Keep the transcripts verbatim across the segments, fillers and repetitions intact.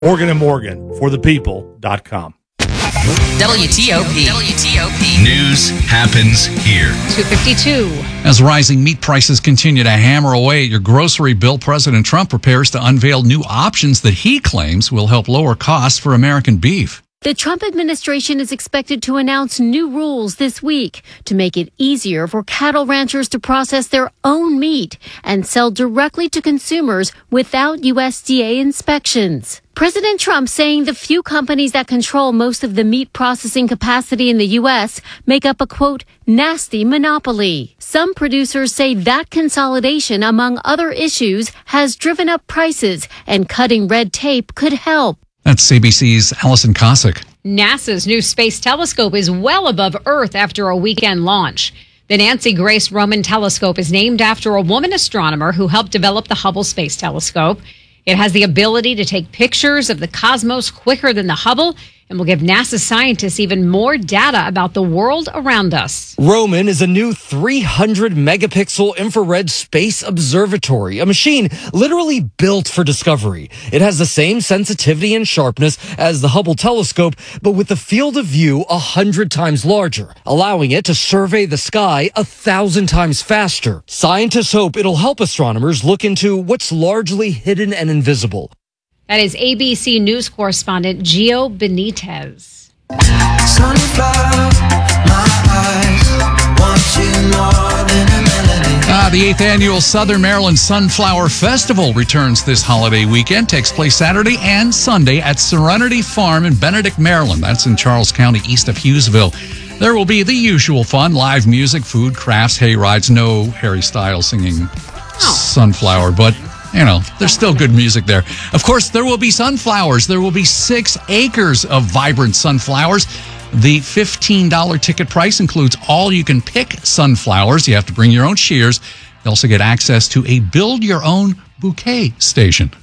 Morgan and Morgan for the people dot com. W T O P. W T O P. News happens here. two fifty-two. As rising meat prices continue to hammer away at your grocery bill, President Trump prepares to unveil new options that he claims will help lower costs for American beef. The Trump administration is expected to announce new rules this week to make it easier for cattle ranchers to process their own meat and sell directly to consumers without U S D A inspections. President Trump saying the few companies that control most of the meat processing capacity in the U S make up a, quote, nasty monopoly. Some producers say that consolidation, among other issues, has driven up prices, and cutting red tape could help. That's C B C's Allison Cossack. NASA's new space telescope is well above Earth after a weekend launch. The Nancy Grace Roman telescope is named after a woman astronomer who helped develop the Hubble Space Telescope. It has the ability to take pictures of the cosmos quicker than the Hubble and will give NASA scientists even more data about the world around us. Roman is a new three hundred megapixel infrared space observatory, a machine literally built for discovery. It has the same sensitivity and sharpness as the Hubble telescope, but with the field of view a hundred times larger, allowing it to survey the sky a thousand times faster. Scientists hope it'll help astronomers look into what's largely hidden and invisible. That is A B C News correspondent Gio Benitez. Ah, the eighth annual Southern Maryland Sunflower Festival returns this holiday weekend. Takes place Saturday and Sunday at Serenity Farm in Benedict, Maryland. That's in Charles County, east of Hughesville. There will be the usual fun, live music, food, crafts, hay rides. No Harry Styles singing oh. Sunflower, but... you know, there's still good music there. Of course, there will be sunflowers. There will be six acres of vibrant sunflowers. The fifteen dollars ticket price includes all you can pick sunflowers. You have to bring your own shears. You also get access to a build-your-own bouquet station.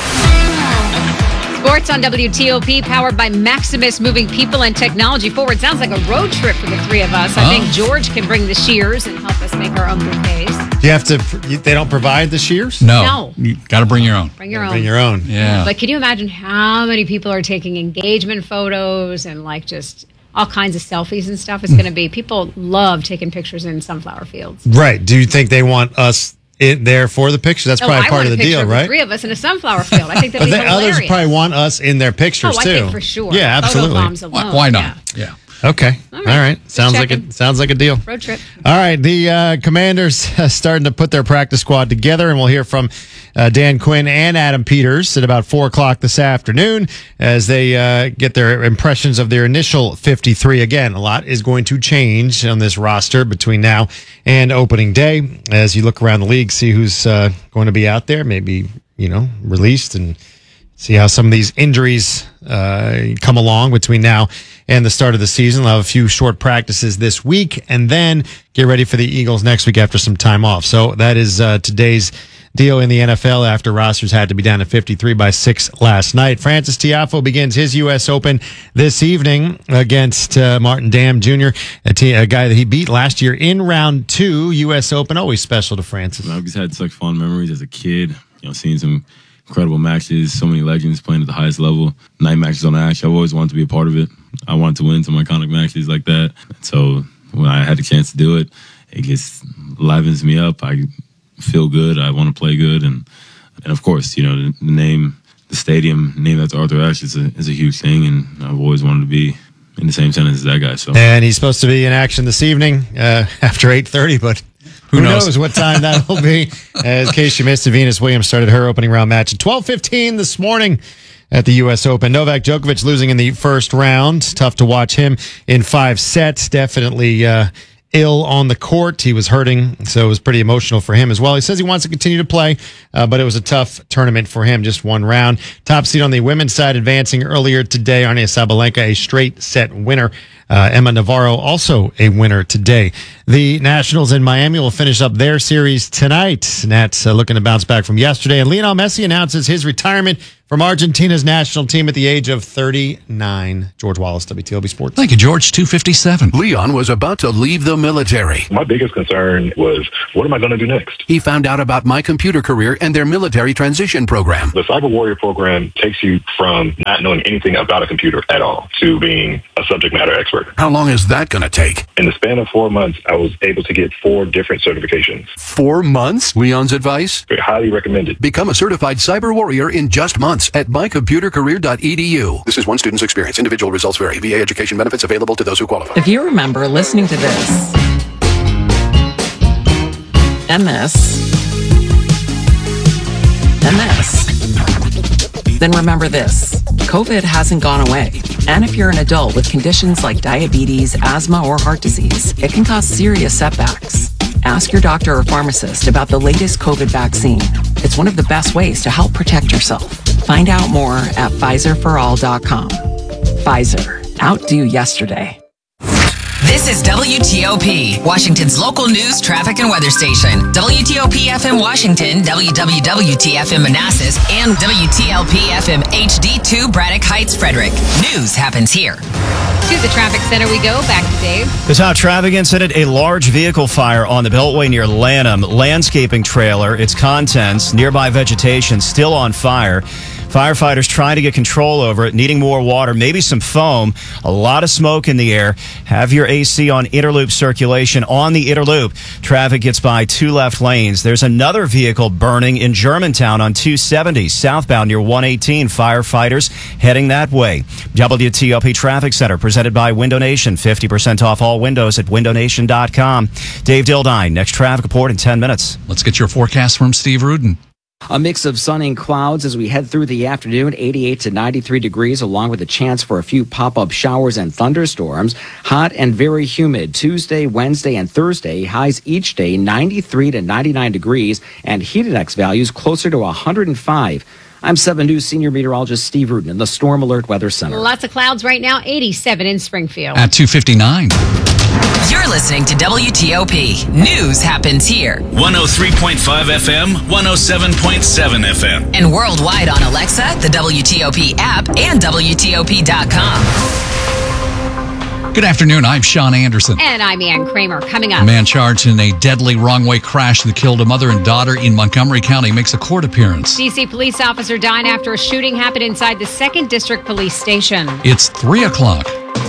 Sports on W T O P, powered by Maximus, moving people and technology forward. Sounds like a road trip for the three of us. I oh. think George can bring the shears and help us make our own bouquets. Do you have to, they don't provide the shears? No. No. You got to bring your own. Bring your own. Bring your own. Yeah. But can you imagine how many people are taking engagement photos and like just all kinds of selfies and stuff? It's going to be, people love taking pictures in sunflower fields. Right. Do you think they want us in there for the picture? That's oh, probably I part want of the a deal, of right? The three of us in a sunflower field. I think that'd be hilarious. Others probably want us in their pictures oh, too. I think for sure. Yeah, absolutely. Photo bombs alone. Why, why not? Yeah. yeah. Okay. All right. All right. Sounds checking. like a sounds like a deal. Road trip. All right. The uh, Commanders uh, starting to put their practice squad together, and we'll hear from uh, Dan Quinn and Adam Peters at about four o'clock this afternoon as they uh, get their impressions of their initial fifty-three. Again, a lot is going to change on this roster between now and opening day as you look around the league, see who's uh, going to be out there, maybe you know released, and see how some of these injuries uh, come along between now and the start of the season. We'll have a few short practices this week and then get ready for the Eagles next week after some time off. So that is uh, today's deal in the N F L after rosters had to be down to fifty-three by six last night. Francis Tiafoe begins his U S Open this evening against uh, Martin Dam Junior, a, t- a guy that he beat last year in round two. U S Open, always special to Francis. I've just had such fond memories as a kid, you know, seeing some incredible matches, so many legends playing at the highest level, night matches on the ash. I've always wanted to be a part of it. I wanted to win some iconic matches like that. So when I had a chance to do it, it just livens me up. I feel good. I want to play good. And, and of course, you know, the, the name, the stadium, name that's Arthur Ashe is a, is a huge thing. And I've always wanted to be in the same sentence as that guy. So, and he's supposed to be in action this evening uh, after eight thirty, but who, who knows? knows what time that will be. As case you missed, Venus Williams started her opening round match at twelve fifteen this morning at the U S Open. Novak Djokovic losing in the first round. Tough to watch him in five sets. Definitely uh, ill on the court. He was hurting, so it was pretty emotional for him as well. He says he wants to continue to play, uh, but it was a tough tournament for him, just one round. Top seed on the women's side advancing earlier today. Arnia Sabalenka, a straight set winner. Uh, Emma Navarro, also a winner today. The Nationals in Miami will finish up their series tonight. Nats uh, looking to bounce back from yesterday. And Lionel Messi announces his retirement from Argentina's national team at the age of thirty-nine. George Wallace, W T O P Sports. Thank you, George. two fifty-seven. Leon was about to leave the military. My biggest concern was, what am I going to do next? He found out about My Computer Career and their military transition program. The Cyber Warrior program takes you from not knowing anything about a computer at all to being a subject matter expert. How long is that going to take? In the span of four months, I was able to get four different certifications. Four months? Leon's advice? Highly recommended. Become a certified cyber warrior in just months at my computer career dot e d u. This is one student's experience. Individual results vary. V A education benefits available to those who qualify. If you remember listening to this and this and this, then remember this. COVID hasn't gone away. And if you're an adult with conditions like diabetes, asthma, or heart disease, it can cause serious setbacks. Ask your doctor or pharmacist about the latest COVID vaccine. It's one of the best ways to help protect yourself. Find out more at Pfizer for all dot com. Pfizer. Outdo yesterday. This is W T O P, Washington's local news, traffic, and weather station. W T O P F M Washington, W W W T F M Manassas, and W T L P F M H D two Braddock Heights, Frederick. News happens here. To the traffic center we go. Back to Dave. This hot traffic incident, a large vehicle fire on the Beltway near Lanham. Landscaping trailer, its contents, nearby vegetation still on fire. Firefighters trying to get control over it, needing more water, maybe some foam. A lot of smoke in the air. Have your A C on interloop circulation on the interloop. Traffic gets by two left lanes. There's another vehicle burning in Germantown on two seventy, southbound near one eighteen. Firefighters heading that way. W T O P Traffic Center, presented by Window Nation. fifty percent off all windows at window nation dot com. Dave Dildine, next traffic report in ten minutes. Let's get your forecast from Steve Rudin. A mix of sun and clouds as we head through the afternoon, eighty-eight to ninety-three degrees, along with a chance for a few pop-up showers and thunderstorms. Hot and very humid Tuesday, Wednesday, and Thursday. Highs each day, ninety-three to ninety-nine degrees, and heat index values closer to one hundred five. I'm seven News senior meteorologist Steve Rudin in the Storm Alert Weather Center. Lots of clouds right now, eighty-seven in Springfield. At two fifty-nine. You're listening to W T O P. News happens here. one oh three point five F M, one oh seven point seven F M. And worldwide on Alexa, the W T O P app, and W T O P dot com. Good afternoon. I'm Sean Anderson. And I'm Ann Kramer. Coming up. A man charged in a deadly wrong-way crash that killed a mother and daughter in Montgomery County makes a court appearance. D C police officer died after a shooting happened inside the second District Police Station. It's three o'clock.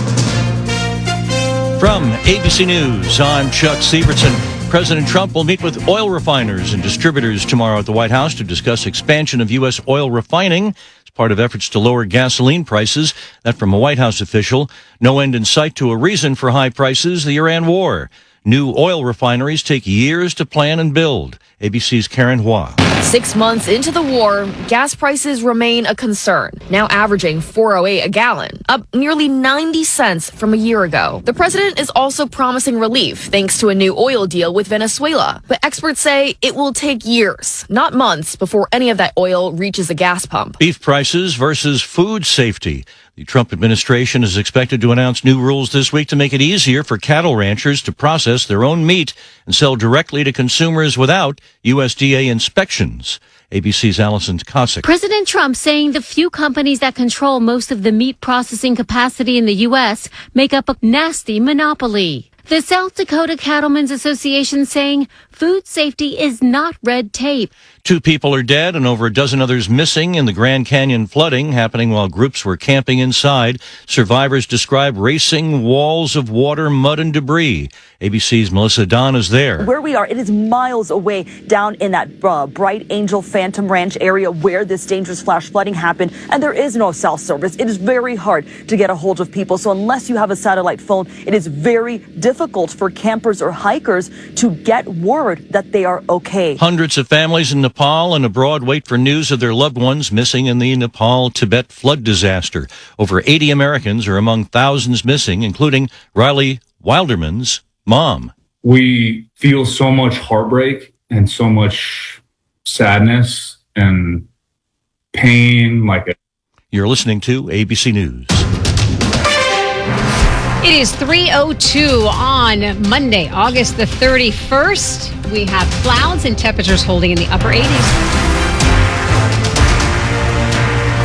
From A B C News, I'm Chuck Sievertson. President Trump will meet with oil refiners and distributors tomorrow at the White House to discuss expansion of U S oil refining as part of efforts to lower gasoline prices. That from a White House official. No end in sight to a reason for high prices, the Iran war. New oil refineries take years to plan and build. A B C's Karen Hua. Six months into the war, gas prices remain a concern, now averaging four oh eight a gallon, up nearly ninety cents from a year ago. The president is also promising relief thanks to a new oil deal with Venezuela, but experts say it will take years, not months, before any of that oil reaches a gas pump. Beef prices versus food safety. The Trump administration is expected to announce new rules this week to make it easier for cattle ranchers to process their own meat and sell directly to consumers without U S D A inspections. A B C's Allison Cossack. President Trump saying the few companies that control most of the meat processing capacity in the U S make up a nasty monopoly. The South Dakota Cattlemen's Association saying food safety is not red tape. Two people are dead and over a dozen others missing in the Grand Canyon flooding happening while groups were camping inside. Survivors describe racing walls of water, mud, and debris. A B C's Melissa Don is there. Where we are, it is miles away down in that uh, Bright Angel Phantom Ranch area where this dangerous flash flooding happened, and there is no cell service. It is very hard to get a hold of people, so unless you have a satellite phone, it is very difficult for campers or hikers to get word that they are okay. Hundreds of families in Nepal and abroad wait for news of their loved ones missing in the Nepal-Tibet flood disaster. Over eighty Americans are among thousands missing, including Riley Wilderman's mom. We feel so much heartbreak and so much sadness and pain. Like a- You're listening to A B C News. It is three oh two on Monday, August the thirty-first. We have clouds and temperatures holding in the upper eighties.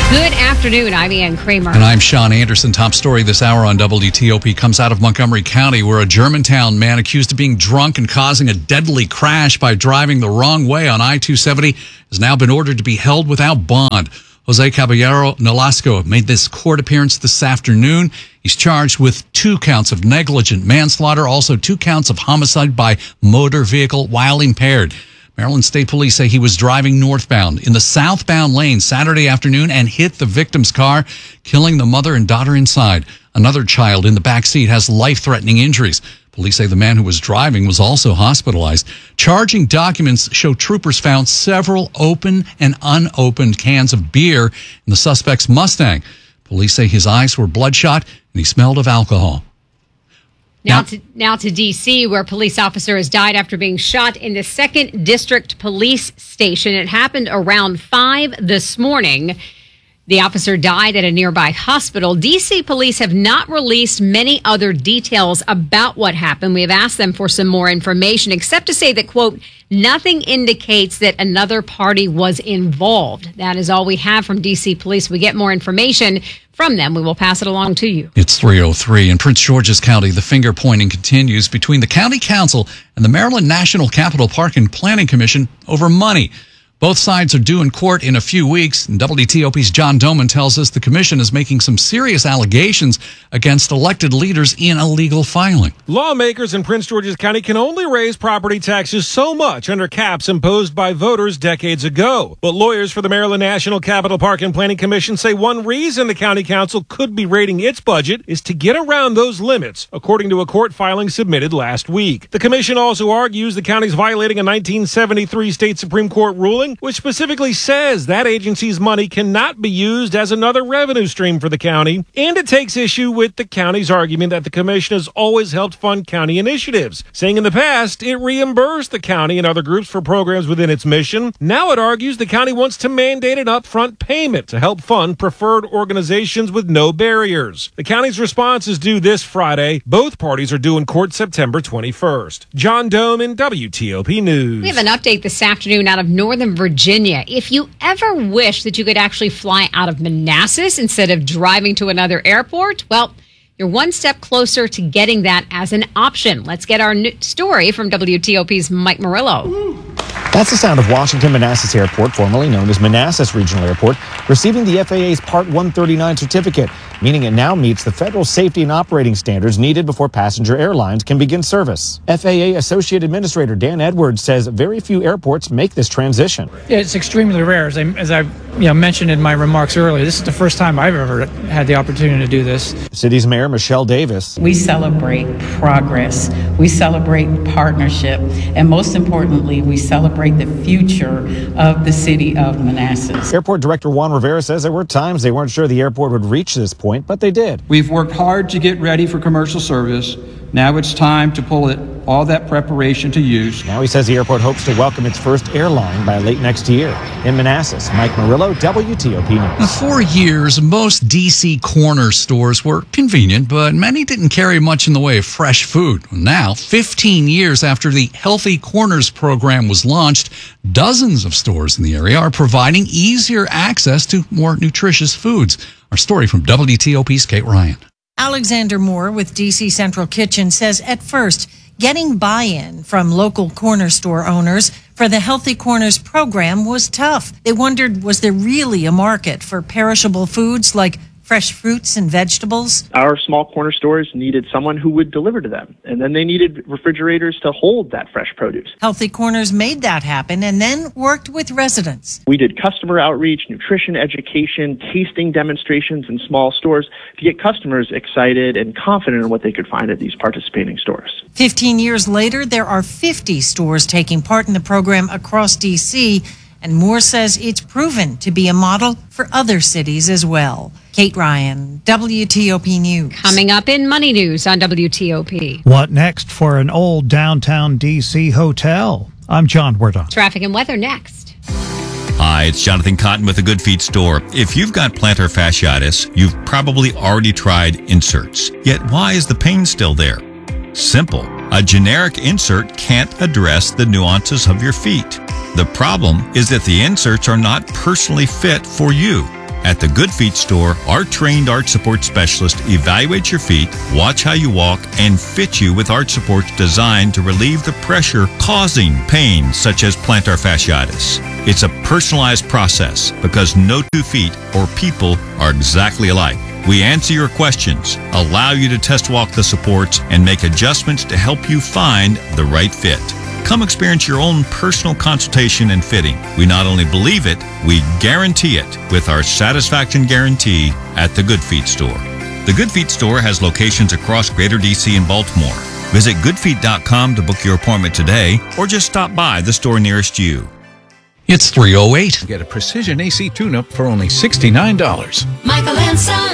Good afternoon. I'm Ann Kramer. And I'm Sean Anderson. Top story this hour on W T O P comes out of Montgomery County, where a Germantown man accused of being drunk and causing a deadly crash by driving the wrong way on I two seventy has now been ordered to be held without bond. Jose Caballero Nolasco made this court appearance this afternoon. He's charged with two counts of negligent manslaughter, also two counts of homicide by motor vehicle while impaired. Maryland State Police say he was driving northbound in the southbound lane Saturday afternoon and hit the victim's car, killing the mother and daughter inside. Another child in the back seat has life-threatening injuries. Police say the man who was driving was also hospitalized. Charging documents show troopers found several open and unopened cans of beer in the suspect's Mustang. Police say his eyes were bloodshot and he smelled of alcohol. Now to, now to D C, where a police officer has died after being shot in the second District Police Station. It happened around five this morning. The officer died at a nearby hospital. D C police have not released many other details about what happened. We have asked them for some more information, except to say that, quote, nothing indicates that another party was involved. That is all we have from D C police. We get more information from them. We will pass it along to you. It's three oh three. In Prince George's County, the finger pointing continues between the County Council and the Maryland National Capital Park and Planning Commission over money. Both sides are due in court in a few weeks, and W T O P's John Doman tells us the commission is making some serious allegations against elected leaders in illegal filing. Lawmakers in Prince George's County can only raise property taxes so much under caps imposed by voters decades ago. But lawyers for the Maryland National Capital Park and Planning Commission say one reason the county council could be raiding its budget is to get around those limits, according to a court filing submitted last week. The commission also argues the county's violating a nineteen seventy-three state Supreme Court ruling, which specifically says that agency's money cannot be used as another revenue stream for the county. And it takes issue with the county's argument that the commission has always helped fund county initiatives, saying in the past it reimbursed the county and other groups for programs within its mission. Now it argues the county wants to mandate an upfront payment to help fund preferred organizations with no barriers. The county's response is due this Friday. Both parties are due in court September twenty-first. John Doman, W T O P News. We have an update this afternoon out of Northern Virginia. If you ever wish that you could actually fly out of Manassas instead of driving to another airport, well, you're one step closer to getting that as an option. Let's get our new story from W T O P's Mike Murillo. That's the sound of Washington Manassas Airport, formerly known as Manassas Regional Airport, receiving the F A A's Part one thirty-nine certificate, meaning it now meets the federal safety and operating standards needed before passenger airlines can begin service. F A A Associate Administrator Dan Edwards says very few airports make this transition. Yeah, it's extremely rare. As I, as I you know, mentioned in my remarks earlier, this is the first time I've ever had the opportunity to do this. The city's Mayor Michelle Davis. We celebrate progress. We celebrate partnership. And most importantly, we celebrate the future of the city of Manassas. Airport Director Juan Rivera says there were times they weren't sure the airport would reach this point, but they did. We've worked hard to get ready for commercial service. Now it's time to pull it all that preparation to use. Now he says the airport hopes to welcome its first airline by late next year. In Manassas, Mike Murillo, W T O P News. For years, most D C corner stores were convenient, but many didn't carry much in the way of fresh food. Now, fifteen years after the Healthy Corners program was launched, dozens of stores in the area are providing easier access to more nutritious foods. Our story from W T O P's Kate Ryan. Alexander Moore with D C Central Kitchen says at first, getting buy-in from local corner store owners for the Healthy Corners program was tough. They wondered, was there really a market for perishable foods like fresh fruits and vegetables? Our small corner stores needed someone who would deliver to them, and then they needed refrigerators to hold that fresh produce. Healthy Corners made that happen and then worked with residents. We did customer outreach, nutrition education, tasting demonstrations in small stores to get customers excited and confident in what they could find at these participating stores. Fifteen years later, there are fifty stores taking part in the program across D C, and Moore says it's proven to be a model for other cities as well. Kate Ryan, W T O P News. Coming up in Money News on W T O P. What next for an old downtown D C hotel? I'm John Werdon. Traffic and weather next. Hi, it's Jonathan Cotton with the Good Feet store. If you've got plantar fasciitis, you've probably already tried inserts. Yet why is the pain still there? Simple. A generic insert can't address the nuances of your feet. The problem is that the inserts are not personally fit for you. At the Good Feet store, our trained arch support specialist evaluates your feet, watch how you walk, and fit you with arch supports designed to relieve the pressure causing pain such as plantar fasciitis. It's a personalized process because no two feet or people are exactly alike. We answer your questions, allow you to test walk the supports, and make adjustments to help you find the right fit. Come experience your own personal consultation and fitting. We not only believe it, we guarantee it with our satisfaction guarantee at the Good Feet store. The Good Feet store has locations across Greater D C and Baltimore. Visit good feet dot com to book your appointment today or just stop by the store nearest you. It's three oh eight. Get a Precision A C tune-up for only sixty-nine dollars. Michael and Son.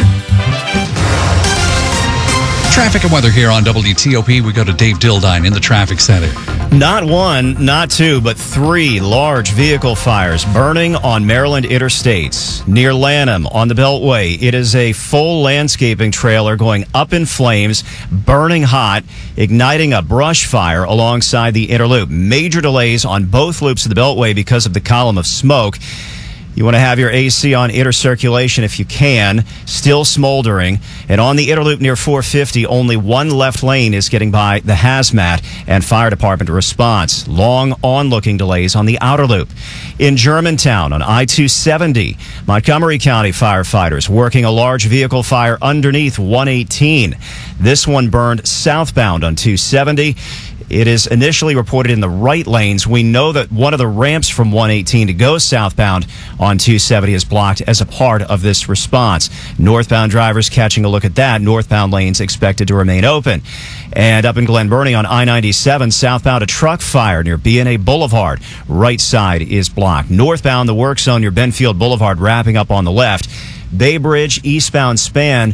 Traffic and weather here on W T O P. We go to Dave Dildine in the traffic center. Not one, not two, but three large vehicle fires burning on Maryland interstates. Near Lanham on the Beltway, it is a full landscaping trailer going up in flames, burning hot, igniting a brush fire alongside the inner loop. Major delays on both loops of the Beltway because of the column of smoke. You want to have your A C on inner circulation if you can. Still smoldering. And on the inner loop near four fifty, only one left lane is getting by the hazmat and fire department response. Long onlooking delays on the outer loop. In Germantown on I two seventy, Montgomery County firefighters working a large vehicle fire underneath one eighteen. This one burned southbound on two seventy. It is initially reported in the right lanes. We know that one of the ramps from one eighteen to go southbound on two seventy is blocked as a part of this response. Northbound drivers catching a look at that. Northbound lanes expected to remain open. And up in Glen Burnie on I ninety-seven, southbound, a truck fire near B and A Boulevard. Right side is blocked. Northbound, the work zone near Benfield Boulevard wrapping up on the left. Bay Bridge eastbound span.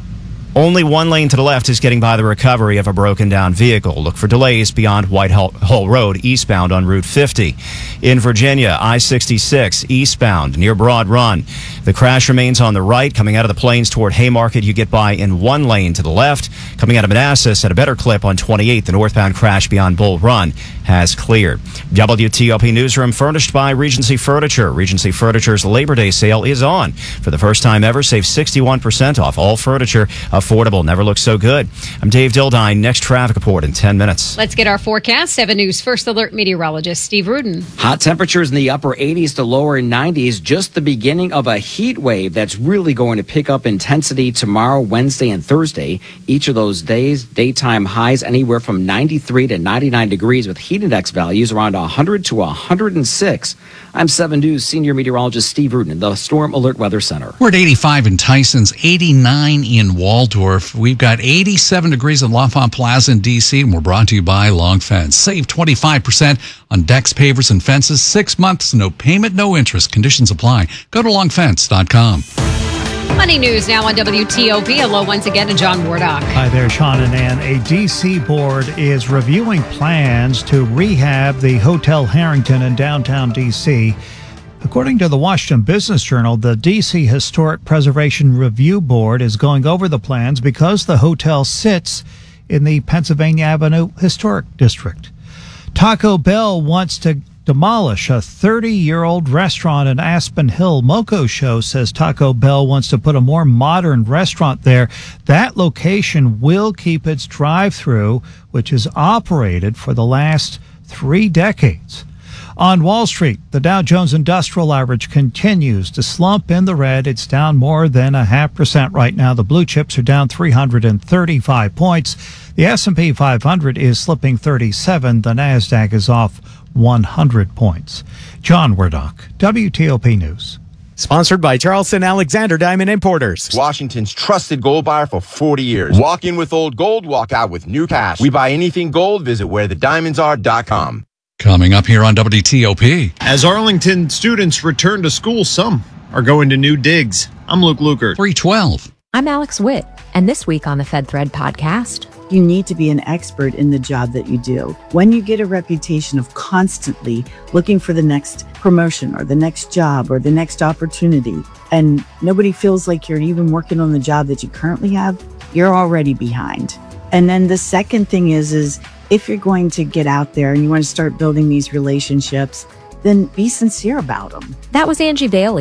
Only one lane to the left is getting by the recovery of a broken down vehicle. Look for delays beyond Whitehall Road eastbound on Route fifty. In Virginia, I sixty-six eastbound near Broad Run. The crash remains on the right. Coming out of the plains toward Haymarket, you get by in one lane to the left. Coming out of Manassas at a better clip on twenty-eight, the northbound crash beyond Bull Run has cleared. W T O P Newsroom furnished by Regency Furniture. Regency Furniture's Labor Day sale is on. For the first time ever, save sixty-one percent off all furniture. Affordable. Never looked so good. I'm Dave Dildine. Next traffic report in ten minutes. Let's get our forecast. seven News First Alert meteorologist Steve Rudin. Hot temperatures in the upper eighties to lower nineties. Just the beginning of a heat wave that's really going to pick up intensity tomorrow, Wednesday, and Thursday. Each of those days, daytime highs anywhere from ninety-three to ninety-nine degrees with heat index values around one hundred to one hundred six. I'm seven News senior meteorologist Steve Rudin in the Storm Alert Weather Center. We're at eighty-five in Tysons, eighty-nine in Waldorf. We've got eighty-seven degrees at L'Enfant Plaza in D C, and we're brought to you by Long Fence. Save twenty-five percent on decks, pavers, and fences. Six months, no payment, no interest. Conditions apply. Go to long fence dot com. Money news now on W T O P. Hello once again to John Wardock. Hi there, Sean and Ann. A D C board is reviewing plans to rehab the Hotel Harrington in downtown D C. According to the Washington Business Journal, the D C Historic Preservation Review Board is going over the plans because the hotel sits in the Pennsylvania Avenue Historic District. Taco Bell wants to demolish a thirty-year-old restaurant in Aspen Hill. Moco Show says Taco Bell wants to put a more modern restaurant there. That location will keep its drive-through, which is operated for the last three decades. On Wall Street, the Dow Jones Industrial Average continues to slump in the red. It's down more than a half percent right now. The blue chips are down three hundred thirty-five points. The S and P five hundred is slipping thirty-seven. The NASDAQ is off one hundred points. John Wardock, W T O P News. Sponsored by Charleston Alexander Diamond Importers. Washington's trusted gold buyer for forty years. Walk in with old gold, walk out with new cash. We buy anything gold. Visit where the diamonds are dot com. Coming up here on W T O P. As Arlington students return to school, some are going to new digs. I'm Luke Lukert. three twelve. I'm Alex Witt, and this week on the Fed Thread podcast, you need to be an expert in the job that you do. When you get a reputation of constantly looking for the next promotion or the next job or the next opportunity, and nobody feels like you're even working on the job that you currently have, you're already behind. And then the second thing is, is if you're going to get out there and you want to start building these relationships, then be sincere about them. That was Angie Bailey.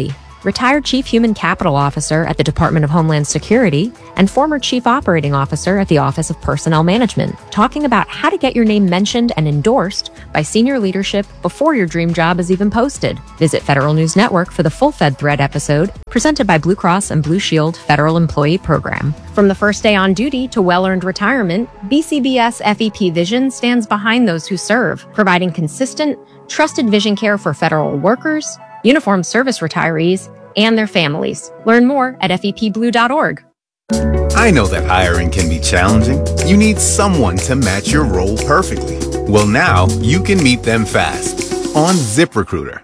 retired Chief Human Capital Officer at the Department of Homeland Security, and former Chief Operating Officer at the Office of Personnel Management, talking about how to get your name mentioned and endorsed by senior leadership before your dream job is even posted. Visit Federal News Network for the full Fed Thread episode, presented by Blue Cross and Blue Shield Federal Employee Program. From the first day on duty to well-earned retirement, B C B S F E P Vision stands behind those who serve, providing consistent, trusted vision care for federal workers, uniformed service retirees, and their families. Learn more at F E P blue dot org. I know that hiring can be challenging. You need someone to match your role perfectly. Well, now you can meet them fast on ZipRecruiter.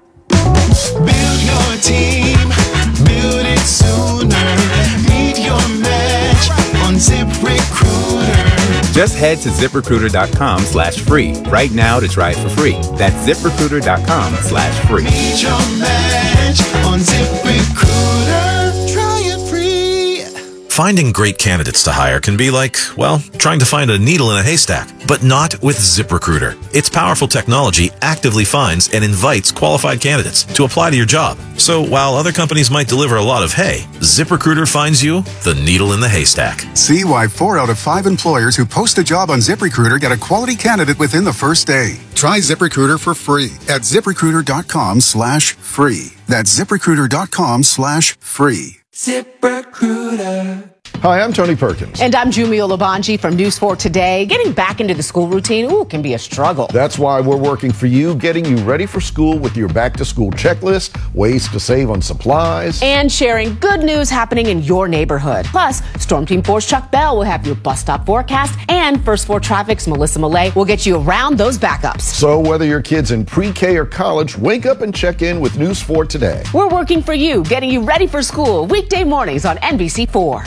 Build your team, build it sooner. Meet your match on ZipRecruiter. Just head to ZipRecruiter.com slash free right now to try it for free. That's ZipRecruiter.com slash free. Meet your match on ZipRecruiter. Try it free. Finding great candidates to hire can be like, well, trying to find a needle in a haystack, but not with ZipRecruiter. Its powerful technology actively finds and invites qualified candidates to apply to your job. So while other companies might deliver a lot of hay, ZipRecruiter finds you the needle in the haystack. See why four out of five employers who post a job on ZipRecruiter get a quality candidate within the first day. Try ZipRecruiter for free at ZipRecruiter.com slash free. That's ZipRecruiter.com slash free. ZipRecruiter. Hi, I'm Tony Perkins. And I'm Jumio Labanji from News four Today. Getting back into the school routine, ooh, can be a struggle. That's why we're working for you, getting you ready for school with your back-to-school checklist, ways to save on supplies, and sharing good news happening in your neighborhood. Plus, Storm Team four's Chuck Bell will have your bus stop forecast, and First Four Traffic's Melissa Millay will get you around those backups. So whether your kid's in pre-K or college, wake up and check in with News four Today. We're working for you, getting you ready for school, weekday mornings on N B C four.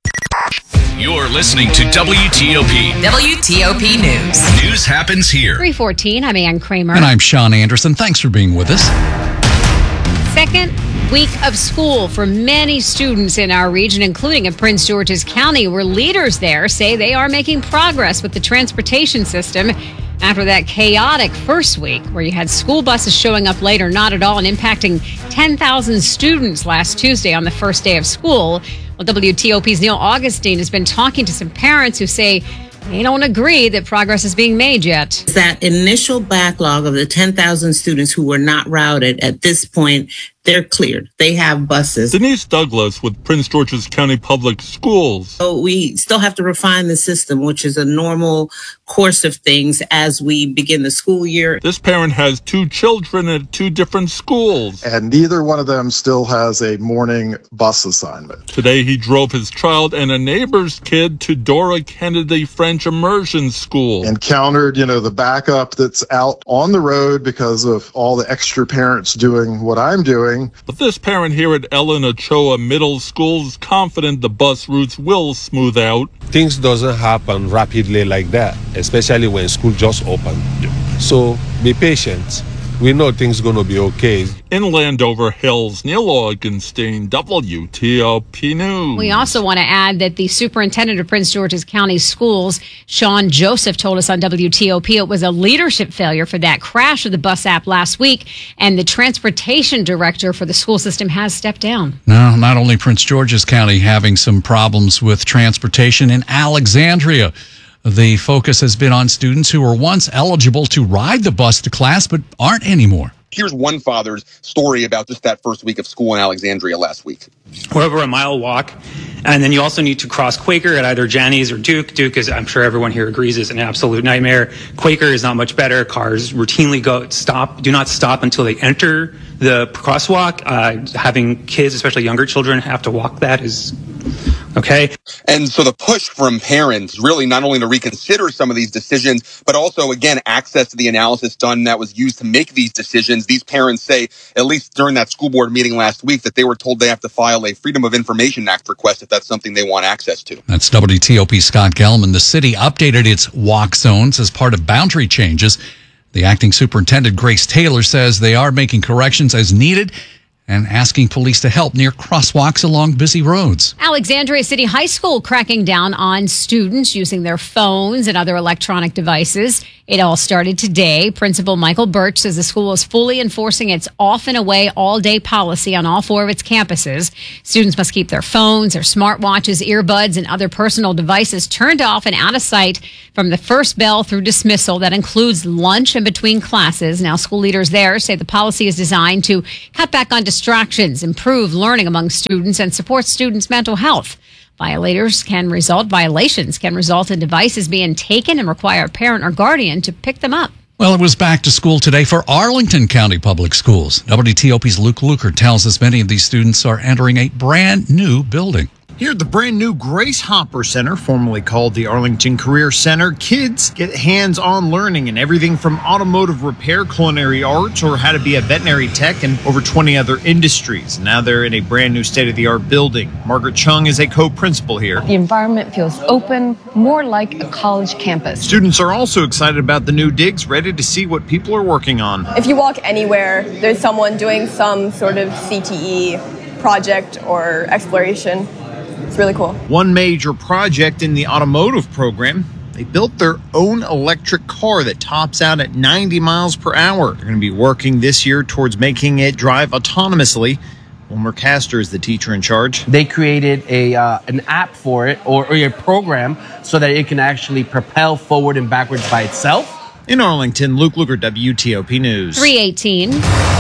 You're listening to W T O P. W T O P News. News happens here. three fourteen, I'm Ann Kramer. And I'm Sean Anderson. Thanks for being with us. Second week of school for many students in our region, including in Prince George's County, where leaders there say they are making progress with the transportation system after that chaotic first week where you had school buses showing up late or not at all and impacting ten thousand students last Tuesday on the first day of school. Well, W T O P's Neil Augustine has been talking to some parents who say they don't agree that progress is being made yet. That initial backlog of the ten thousand students who were not routed at this point, they're cleared. They have buses. Denise Douglas with Prince George's County Public Schools. So we still have to refine the system, which is a normal course of things as we begin the school year. This parent has two children at two different schools. And neither one of them still has a morning bus assignment. Today he drove his child and a neighbor's kid to Dora Kennedy French Immersion School. Encountered, you know, the backup that's out on the road because of all the extra parents doing what I'm doing. But this parent here at Ellen Ochoa Middle School is confident the bus routes will smooth out. Things doesn't happen rapidly like that, especially when school just opened. So be patient. We know things going to be okay. In Landover Hills, Neil Augenstein, W T O P News. We also want to add that the superintendent of Prince George's County Schools, Sean Joseph, told us on W T O P it was a leadership failure for that crash of the bus app last week, and the transportation director for the school system has stepped down. No, not only Prince George's County having some problems with transportation, in Alexandria, the focus has been on students who were once eligible to ride the bus to class but aren't anymore. Here's one father's story about just that first week of school in Alexandria last week. We're over a mile walk, and then you also need to cross Quaker at either Janney's or Duke. Duke is, I'm sure everyone here agrees, is an absolute nightmare. Quaker is not much better. Cars routinely go stop, do not stop until they enter the crosswalk. Uh, having kids, especially younger children, have to walk that is okay. And so the push from parents really not only to reconsider some of these decisions, but also, again, access to the analysis done that was used to make these decisions. These parents say, at least during that school board meeting last week, that they were told they have to file a Freedom of Information Act request if that's something they want access to. That's W T O P Scott Gelman. The city updated its walk zones as part of boundary changes. The acting superintendent, Grace Taylor, says they are making corrections as needed and asking police to help near crosswalks along busy roads. Alexandria City High School cracking down on students using their phones and other electronic devices. It all started today. Principal Michael Birch says the school is fully enforcing its off and away all day policy on all four of its campuses. Students must keep their phones, their smartwatches, earbuds, and other personal devices turned off and out of sight from the first bell through dismissal. That includes lunch and between classes. Now, school leaders there say the policy is designed to cut back on distractions, improve learning among students, and support students' mental health. Violators can result, violations can result in devices being taken and require a parent or guardian to pick them up. Well, it was back to school today for Arlington County Public Schools. W T O P's Luke Luker tells us many of these students are entering a brand new building. Here at the brand new Grace Hopper Center, formerly called the Arlington Career Center, kids get hands-on learning in everything from automotive repair, culinary arts, or how to be a veterinary tech, and over twenty other industries. Now they're in a brand new state-of-the-art building. Margaret Chung is a co-principal here. The environment feels open, more like a college campus. Students are also excited about the new digs, ready to see what people are working on. If you walk anywhere, there's someone doing some sort of C T E project or exploration. It's really cool. One major project in the automotive program, they built their own electric car that tops out at ninety miles per hour. They're going to be working this year towards making it drive autonomously. Wilmer Castor is the teacher in charge. They created a uh, an app for it, or, or a program, so that it can actually propel forward and backwards by itself. In Arlington, Luke Luker, W T O P News. three eighteen.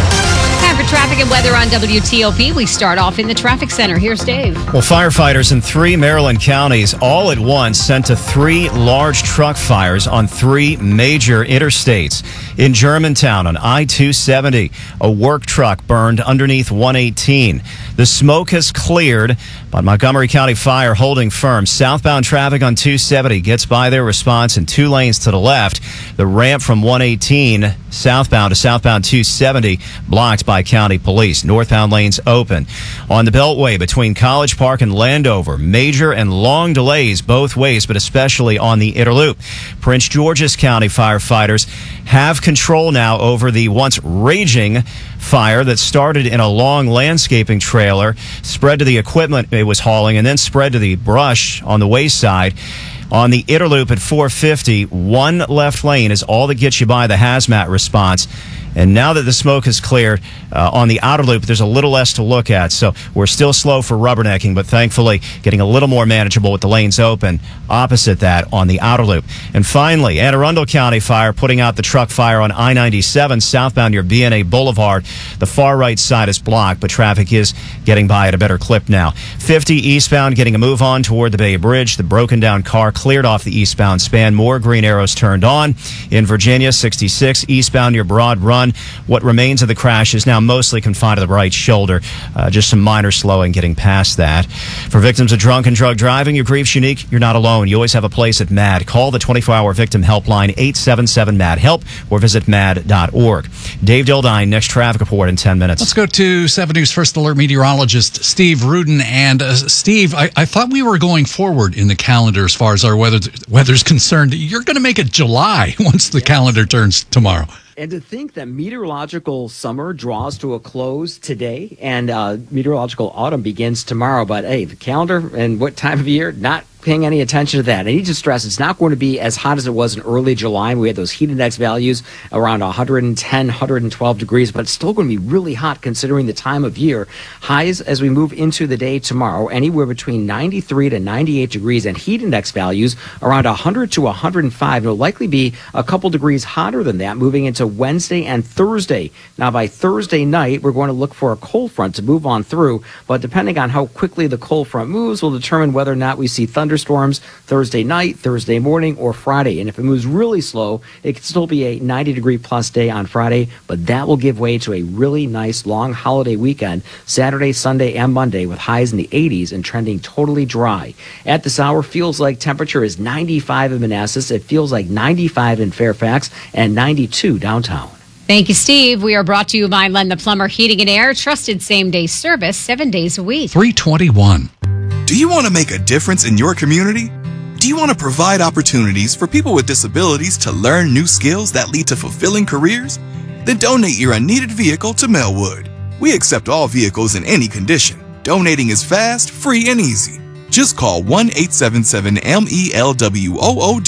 Time for traffic and weather on W T O P. We start off in the traffic center. Here's Dave. Well, firefighters in three Maryland counties all at once sent to three large truck fires on three major interstates. In Germantown on I two seventy, a work truck burned underneath one eighteen. The smoke has cleared, but Montgomery County Fire holding firm. Southbound traffic on two seventy gets by their response in two lanes to the left. The ramp from one eighteen southbound to southbound two seventy blocked by county police. Northbound lanes open. On the Beltway between College Park and Landover, major and long delays both ways, but especially on the Inner Loop. Prince George's County firefighters have control now over the once raging fire that started in a long landscaping trailer, spread to the equipment it was hauling, and then spread to the brush on the wayside. On the Inner Loop at four fifty, one left lane is all that gets you by the hazmat response. And now that the smoke has cleared uh, on the outer loop, there's a little less to look at. So we're still slow for rubbernecking, but thankfully getting a little more manageable with the lanes open opposite that on the outer loop. And finally, Anne Arundel County Fire putting out the truck fire on I ninety-seven southbound near B and A Boulevard. The far right side is blocked, but traffic is getting by at a better clip now. fifty eastbound getting a move on toward the Bay Bridge. The broken down car cleared off the eastbound span. More green arrows turned on. In Virginia, sixty-six eastbound near Broad Run. What remains of the crash is now mostly confined to the right shoulder. Uh, just some minor slowing getting past that. For victims of drunk and drug driving, your grief's unique. You're not alone. You always have a place at MAD. Call the twenty-four hour victim helpline eight seven seven MAD HELP or visit mad dot org. Dave Dildine, next traffic report in ten minutes. Let's go to seven News First Alert meteorologist Steve Rudin. And uh, Steve, I, I thought we were going forward in the calendar as far as our weather weather's concerned. You're going to make it July once the yes. calendar turns tomorrow. And to think that meteorological summer draws to a close today and uh, meteorological autumn begins tomorrow. But, hey, the calendar and what time of year, not paying any attention to that. I need to stress it's not going to be as hot as it was in early July. We had those heat index values around one hundred ten, one hundred twelve degrees, but it's still going to be really hot considering the time of year. Highs as we move into the day tomorrow, anywhere between ninety-three to ninety-eight degrees, and heat index values around one hundred to one hundred five. It'll likely be a couple degrees hotter than that moving into Wednesday and Thursday. Now, by Thursday night, we're going to look for a cold front to move on through, but depending on how quickly the cold front moves will determine whether or not we see thunderstorms Thursday night, Thursday morning, or Friday. And if it moves really slow, it could still be a ninety degree plus day on Friday, but that will give way to a really nice long holiday weekend, Saturday, Sunday, and Monday, with highs in the eighties and trending totally dry. At this hour, feels like temperature is ninety-five in Manassas. It feels like ninety-five in Fairfax and ninety-two downtown. Thank you, Steve. We are brought to you by Len the Plumber Heating and Air. Trusted same-day service, seven days a week. three twenty-one. Do you want to make a difference in your community? Do you want to provide opportunities for people with disabilities to learn new skills that lead to fulfilling careers? Then donate your unneeded vehicle to Melwood. We accept all vehicles in any condition. Donating is fast, free, and easy. Just call one eight seven seven M E L W O O D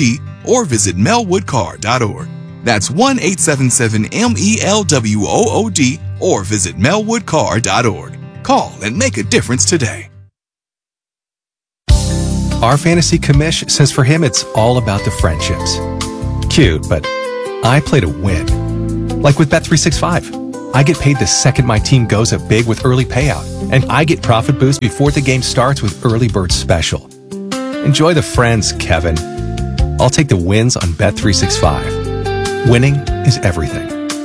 or visit mel wood car dot org. That's one eight seven seven M E L W O O D or visit mel wood car dot org. Call and make a difference today. Our fantasy commish says for him it's all about the friendships. Cute, but I play to win. Like with Bet three sixty-five. I get paid the second my team goes up big with early payout, and I get profit boost before the game starts with Early Bird Special. Enjoy the friends, Kevin. I'll take the wins on Bet three sixty-five. Winning is everything.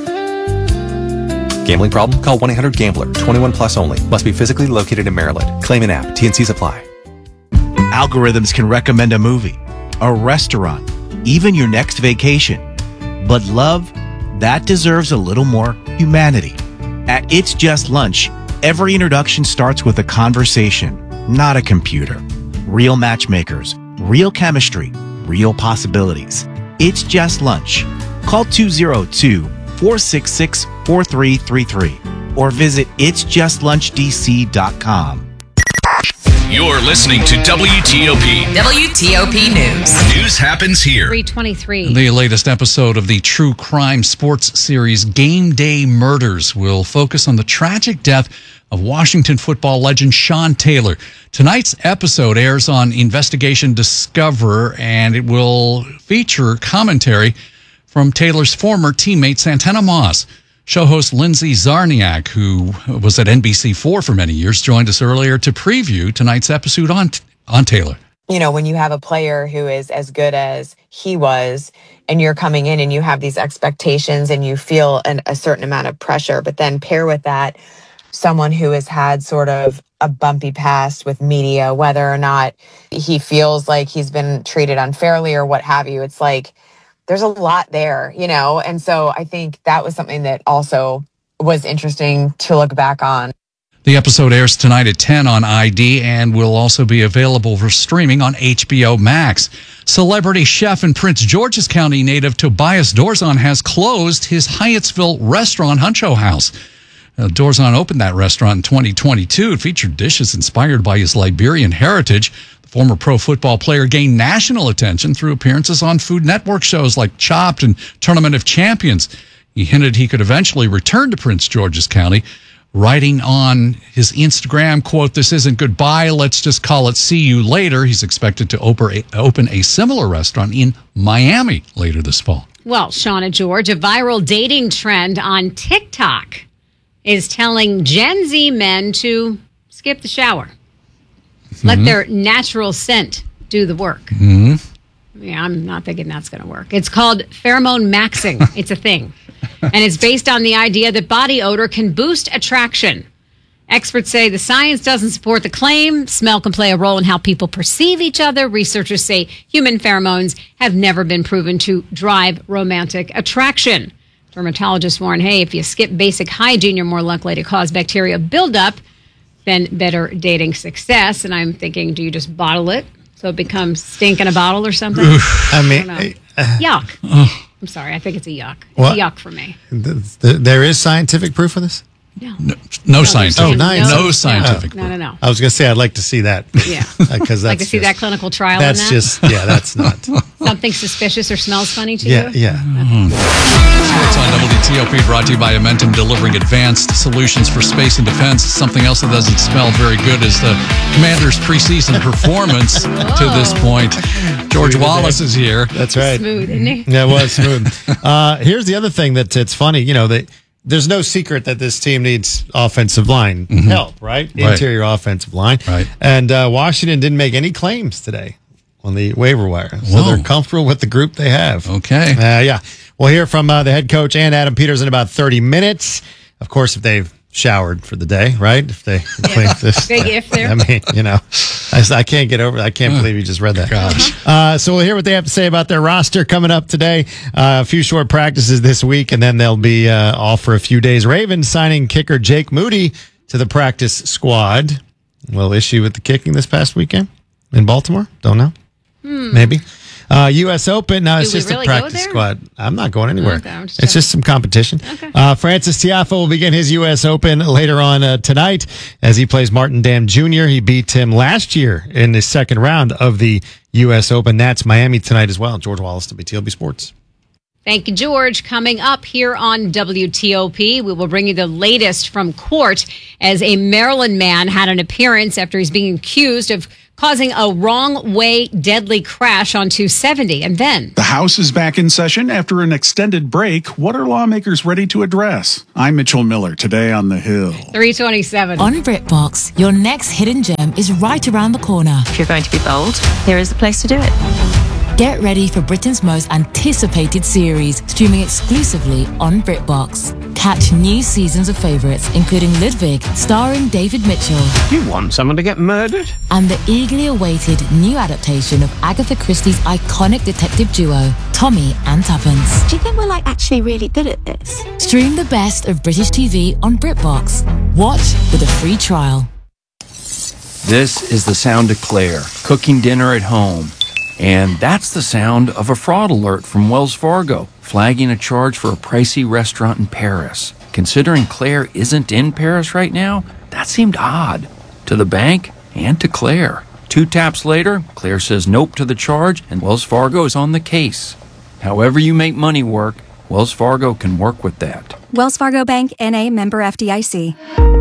Gambling problem? Call one eight hundred gambler. twenty-one plus only. Must be physically located in Maryland. Claim an app. T and Cs apply. Algorithms can recommend a movie, a restaurant, even your next vacation. But love, that deserves a little more humanity. At It's Just Lunch, every introduction starts with a conversation, not a computer. Real matchmakers, real chemistry, real possibilities. It's Just Lunch. Call two oh two, four six six, four three three three or visit its just lunch d c dot com. You're listening to W T O P. W T O P News. News happens here. three twenty-three. The latest episode of the true crime sports series Game Day Murders will focus on the tragic death of Washington football legend Sean Taylor. Tonight's episode airs on Investigation Discover, and it will feature commentary from Taylor's former teammate Santana Moss. Show host Lindsay Zarniak, who was at N B C four for many years, joined us earlier to preview tonight's episode on on Taylor. You know, when you have a player who is as good as he was, and you're coming in and you have these expectations and you feel an, a certain amount of pressure, but then pair with that someone who has had sort of a bumpy past with media, whether or not he feels like he's been treated unfairly or what have you. It's like, there's a lot there, you know? And so I think that was something that also was interesting to look back on. The episode airs tonight at ten on I D and will also be available for streaming on H B O Max. Celebrity chef and Prince George's County native Tobias Dorzon has closed his Hyattsville restaurant, Huncho House. Uh, Dorzon opened that restaurant in twenty twenty-two. It featured dishes inspired by his Liberian heritage. The former pro football player gained national attention through appearances on Food Network shows like Chopped and Tournament of Champions. He hinted he could eventually return to Prince George's County, writing on his Instagram, quote, "This isn't goodbye, let's just call it see you later." He's expected to open a similar restaurant in Miami later this fall. Well, Shauna George, a viral dating trend on TikTok is telling Gen Z men to skip the shower. Mm-hmm. Let their natural scent do the work. Mm-hmm. Yeah, I'm not thinking that's going to work. It's called pheromone maxing. It's a thing. And it's based on the idea that body odor can boost attraction. Experts say the science doesn't support the claim. Smell can play a role in how people perceive each other. Researchers say human pheromones have never been proven to drive romantic attraction. Dermatologists warn, hey, if you skip basic hygiene, you're more likely to cause bacteria buildup than better dating success. And I'm thinking, do you just bottle it so it becomes stink in a bottle or something? I mean, I uh, yuck. I'm sorry. I think it's a yuck. It's What? a yuck for me. th- th- there is scientific proof of this? No. No, no scientific. Oh, nice. No scientific. No, no, no. I was going to say, I'd like to see that. Yeah. Because that's like to see just, that clinical trial That's on that? just, yeah, that's not. Something suspicious or smells funny to Yeah, you? yeah. It's on W T O P, brought to you by Amentum, delivering advanced solutions for space and defense. Something else that doesn't smell very good is the Commanders' preseason performance to this point. George Wallace is here. That's right. Smooth, isn't he? Yeah, it was smooth. uh, here's the other thing that it's funny, you know, that there's no secret that this team needs offensive line Mhm. help, right? Right. Interior offensive line. Right. And uh, Washington didn't make any claims today on the waiver wire. So Whoa. they're comfortable with the group they have. Okay. Uh, yeah. We'll hear from uh, the head coach and Adam Peters in about thirty minutes. Of course, if they've showered for the day, right? If they clean this. Big if there. I mean, you know, I, I can't get over it. I can't believe you just read that. Gosh. Uh, so we'll hear what they have to say about their roster coming up today. Uh, a few short practices this week, and then they'll be uh, off for a few days. Ravens signing kicker Jake Moody to the practice squad. Little issue with the kicking this past weekend in Baltimore. Don't know. Hmm. Maybe. Uh, U S Open. No, it's Do we just really a go practice there? squad. I'm not going anywhere. Okay, I'm just it's just some competition. Okay. Uh, Francis Tiafoe will begin his U S Open later on uh, tonight as he plays Martin Dam Junior He beat him last year in the second round of the U S Open. That's Miami tonight as well. George Wallace, W T O P Sports. Thank you, George. Coming up here on W T O P, we will bring you the latest from court as a Maryland man had an appearance after he's being accused of causing a wrong-way deadly crash on two seventy. And then the House is back in session after an extended break. What are lawmakers ready to address? I'm Mitchell Miller, today on The Hill. three twenty-seven. On BritBox, your next hidden gem is right around the corner. If you're going to be bold, here is the place to do it. Get ready for Britain's most anticipated series, streaming exclusively on BritBox. Catch new seasons of favourites, including Ludwig, starring David Mitchell. You want someone to get murdered? And the eagerly awaited new adaptation of Agatha Christie's iconic detective duo, Tommy and Tuppence. Do you think we're like actually really good at this? Stream the best of British T V on BritBox. Watch with a free trial. This is the sound of Claire, cooking dinner at home. And that's the sound of a fraud alert from Wells Fargo, flagging a charge for a pricey restaurant in Paris. Considering Claire isn't in Paris right now, that seemed odd. To the bank and to Claire. Two taps later, Claire says nope to the charge, and Wells Fargo is on the case. However you make money work, Wells Fargo can work with that. Wells Fargo Bank, N A, member F D I C.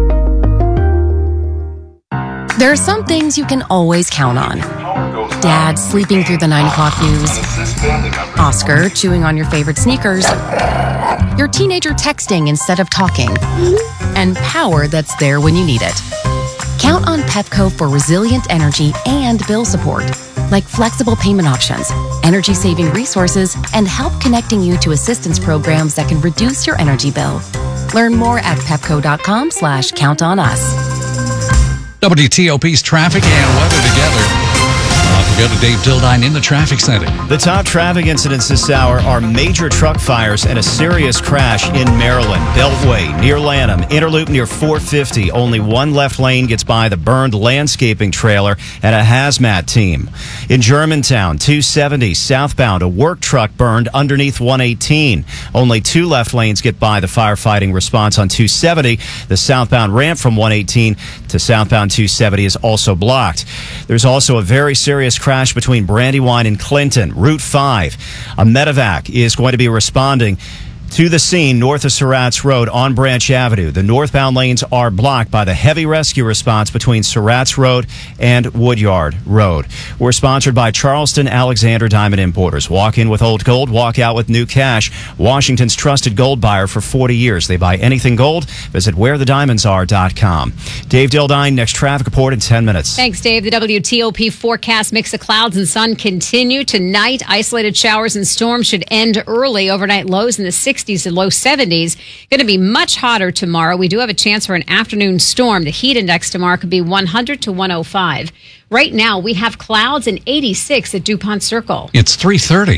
There are some things you can always count on. Dad sleeping through the nine o'clock news. Oscar chewing on your favorite sneakers. Your teenager texting instead of talking. And power that's there when you need it. Count on Pepco for resilient energy and bill support, like flexible payment options, energy-saving resources, and help connecting you to assistance programs that can reduce your energy bill. Learn more at pepco.com slash count on us. W T O P's traffic and weather together. Uh, we go to Dave Dildine in the traffic center. The top traffic incidents this hour are major truck fires and a serious crash in Maryland. Beltway near Lanham, Interloop near four fifty. Only one left lane gets by the burned landscaping trailer and a hazmat team. In Germantown, two seventy southbound, a work truck burned underneath one eighteen. Only two left lanes get by the firefighting response on two seventy. The southbound ramp from one eighteen to southbound two seventy is also blocked. There's also a very serious crash between Brandywine and Clinton, Route five. A medevac is going to be responding to the scene north of Surratt's Road on Branch Avenue. The northbound lanes are blocked by the heavy rescue response between Surratt's Road and Woodyard Road. We're sponsored by Charleston Alexander Diamond Importers. Walk in with old gold, walk out with new cash. Washington's trusted gold buyer for forty years. They buy anything gold. Visit where the diamonds are dot com. Dave Dildine, next traffic report in ten minutes. Thanks, Dave. The W T O P forecast mix of clouds and sun continue tonight. Isolated showers and storms should end early. Overnight lows in the sixties to low seventies. Going to be much hotter tomorrow. We do have a chance for an afternoon storm. The heat index tomorrow could be one hundred to one oh five. Right now, we have clouds and eighty-six at DuPont Circle. It's three thirty.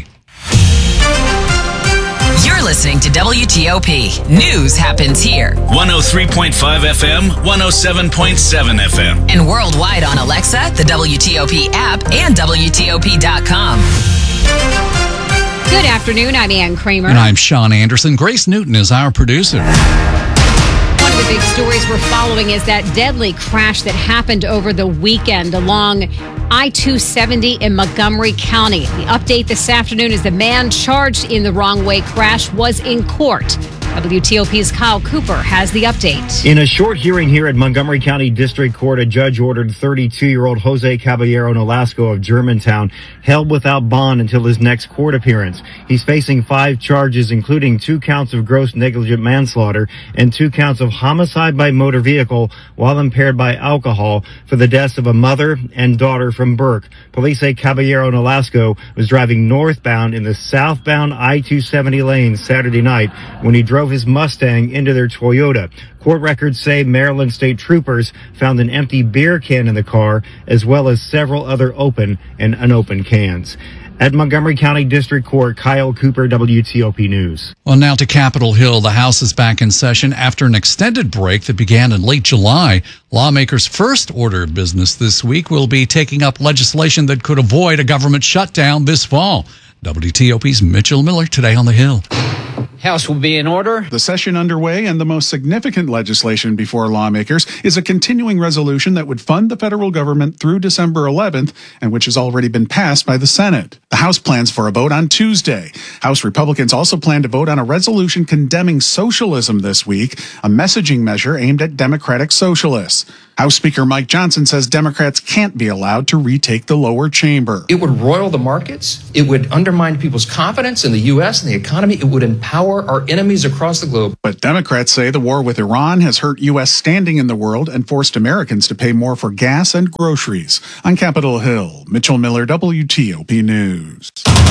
You're listening to W T O P. News happens here. one oh three point five F M, one oh seven point seven F M. And worldwide on Alexa, the W T O P app, and W T O P dot com. Good afternoon. I'm Ann Kramer. And I'm Sean Anderson. Grace Newton is our producer. One of the big stories we're following is that deadly crash that happened over the weekend along I two seventy in Montgomery County. The update this afternoon is the man charged in the wrong-way crash was in court. W T O P's Kyle Cooper has the update. In a short hearing here at Montgomery County District Court, a judge ordered thirty-two-year-old Jose Caballero Nolasco of Germantown held without bond until his next court appearance. He's facing five charges, including two counts of gross negligent manslaughter and two counts of homicide by motor vehicle while impaired by alcohol for the deaths of a mother and daughter from Burke. Police say Caballero Nolasco was driving northbound in the southbound I two seventy lane Saturday night when he drove his Mustang into their Toyota. Court records say Maryland state troopers found an empty beer can in the car, as well as several other open and unopened cans. At Montgomery County District Court, Kyle Cooper, W T O P News. Well, now to Capitol Hill. The House is back in session after an extended break that began in late July. Lawmakers' first order of business this week will be taking up legislation that could avoid a government shutdown this fall. W T O P's Mitchell Miller today on the Hill. House will be in order. The session underway, and the most significant legislation before lawmakers is a continuing resolution that would fund the federal government through December eleventh, and which has already been passed by the Senate. The House plans for a vote on Tuesday. House Republicans also plan to vote on a resolution condemning socialism this week, a messaging measure aimed at democratic socialists. House Speaker Mike Johnson says Democrats can't be allowed to retake the lower chamber. It would roil the markets. It would undermine people's confidence in the U S and the economy. It would empower our enemies across the globe. But Democrats say the war with Iran has hurt U S standing in the world and forced Americans to pay more for gas and groceries. On Capitol Hill, Mitchell Miller, W T O P News.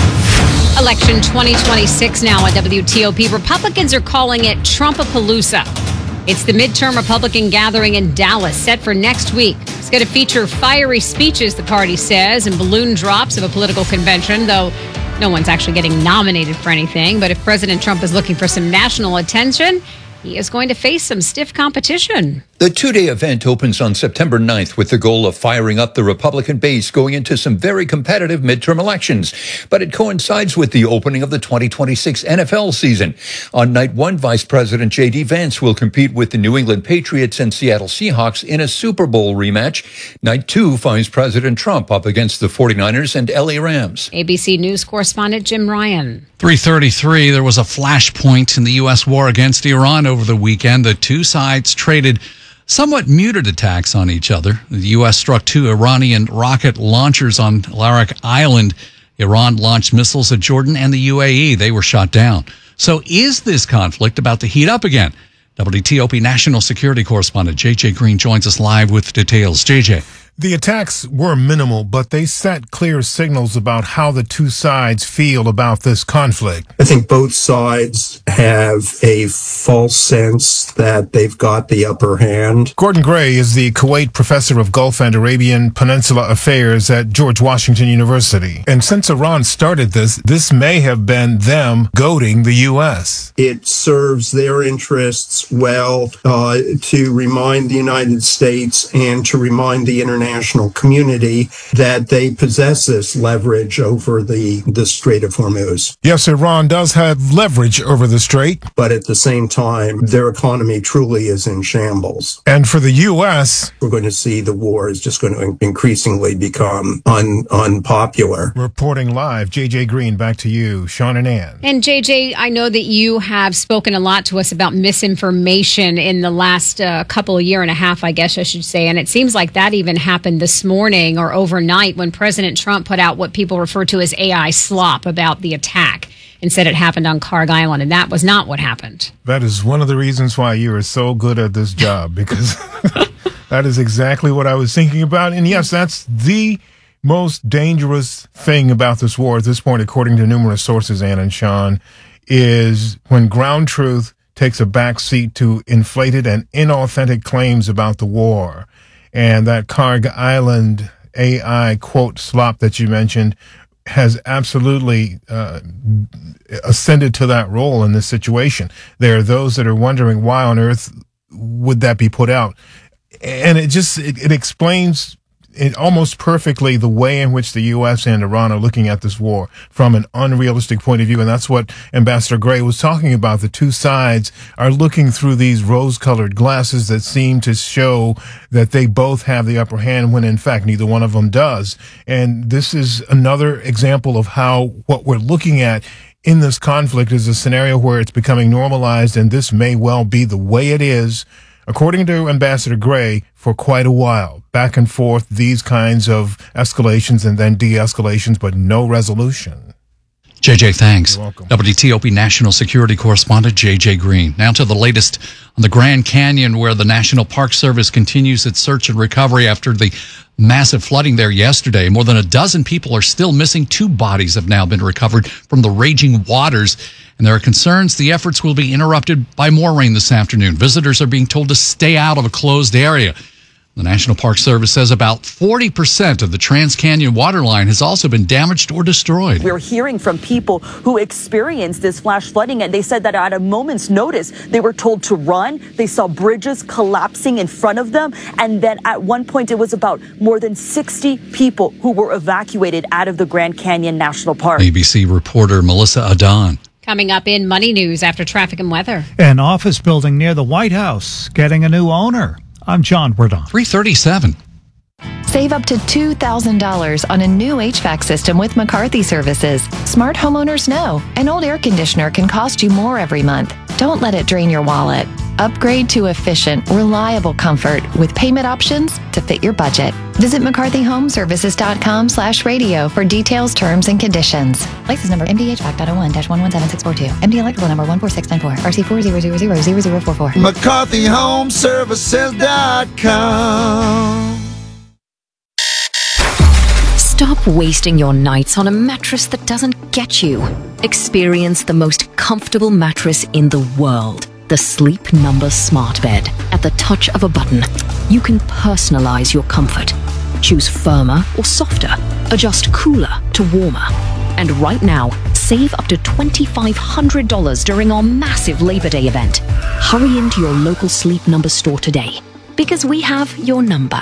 Election twenty twenty-six now on W T O P. Republicans are calling it Trumpapalooza. It's the midterm Republican gathering in Dallas, set for next week. It's going to feature fiery speeches, the party says, and balloon drops of a political convention, though no one's actually getting nominated for anything. But if President Trump is looking for some national attention, he is going to face some stiff competition. The two-day event opens on September ninth with the goal of firing up the Republican base going into some very competitive midterm elections. But it coincides with the opening of the twenty twenty-six N F L season. On night one, Vice President J D. Vance will compete with the New England Patriots and Seattle Seahawks in a Super Bowl rematch. Night two finds President Trump up against the forty-niners and L A Rams. A B C News correspondent Jim Ryan. three thirty-three, there was a flashpoint in the U S war against Iran over the weekend. The two sides traded somewhat muted attacks on each other. The U S struck two Iranian rocket launchers on Larak Island. Iran launched missiles at Jordan and the U A E. They were shot down. So is this conflict about to heat up again? W T O P national security correspondent J J. Green joins us live with details. J J. The attacks were minimal, but they set clear signals about how the two sides feel about this conflict. I think both sides have a false sense that they've got the upper hand. Gordon Gray is the Kuwait professor of Gulf and Arabian Peninsula Affairs at George Washington University. And since Iran started this, this may have been them goading the U S. It serves their interests well uh, to remind the United States and to remind the international international community that they possess this leverage over the, the Strait of Hormuz. Yes, Iran does have leverage over the Strait. But at the same time, their economy truly is in shambles. And for the U S, we're going to see the war is just going to increasingly become un, unpopular. Reporting live, J J. Green, back to you, Sean and Ann. And J J, I know that you have spoken a lot to us about misinformation in the last uh, couple of year and a half, I guess I should say. And it seems like that even happened happened this morning or overnight when President Trump put out what people refer to as A I slop about the attack and said it happened on Carg Island, and that was not what happened. That is one of the reasons why you are so good at this job, because that is exactly what I was thinking about. And yes, that's the most dangerous thing about this war at this point, according to numerous sources, Ann and Sean, is when ground truth takes a back seat to inflated and inauthentic claims about the war. And that Carg Island A I quote slop that you mentioned has absolutely uh, ascended to that role in this situation. There are those that are wondering why on earth would that be put out. And it just, it, it explains it almost perfectly the way in which the U S and Iran are looking at this war from an unrealistic point of view. And that's what Ambassador Gray was talking about. The two sides are looking through these rose-colored glasses that seem to show that they both have the upper hand when in fact neither one of them does. And this is another example of how what we're looking at in this conflict is a scenario where it's becoming normalized, and this may well be the way it is, according to Ambassador Gray, for quite a while. Back and forth, these kinds of escalations and then de-escalations, but no resolution. J J, thanks. W T O P national security correspondent J J. Green. Now to the latest on the Grand Canyon, where the National Park Service continues its search and recovery after the massive flooding there yesterday. More than a dozen people are still missing. Two bodies have now been recovered from the raging waters, and there are concerns the efforts will be interrupted by more rain this afternoon. Visitors are being told to stay out of a closed area. The National Park Service says about forty percent of the Trans-Canyon waterline has also been damaged or destroyed. We're hearing from people who experienced this flash flooding, and they said that at a moment's notice, they were told to run. They saw bridges collapsing in front of them. And then at one point, it was about more than sixty people who were evacuated out of the Grand Canyon National Park. A B C reporter Melissa Adon. Coming up in Money News after traffic and weather. An office building near the White House getting a new owner. I'm John Wardon. three thirty-seven. Save up to two thousand dollars on a new H V A C system with McCarthy Services. Smart homeowners know an old air conditioner can cost you more every month. Don't let it drain your wallet. Upgrade to efficient, reliable comfort with payment options to fit your budget. Visit mccarthy home services dot com slash radio for details, terms, and conditions. License number M D H V A C dot oh one dash one one seven six four two. M D electrical number one four six nine four. R C four zero zero zero zero zero four four. mccarthy home services dot com. Stop wasting your nights on a mattress that doesn't get you. Experience the most comfortable mattress in the world. The Sleep Number Smart Bed. At the touch of a button, you can personalize your comfort. Choose firmer or softer. Adjust cooler to warmer. And right now, save up to two thousand five hundred dollars during our massive Labor Day event. Hurry into your local Sleep Number store today, because we have your number.